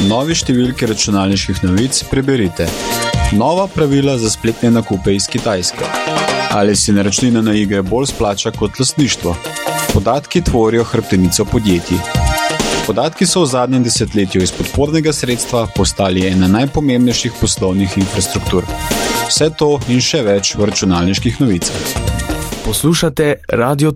Novi številki računalniških novic preberite. Nova pravila za spletne nakupe iz Kitajske. Ali si naročnina na igre bolj splača kot lastništvo? Podatki tvorijo hrbtenico podjetij. Podatki so v zadnjem desetletju iz podpornega sredstva postali ena najpomembnejših poslovnih infrastruktur. Vse to in še več v računalniških novicah. Poslušate Radio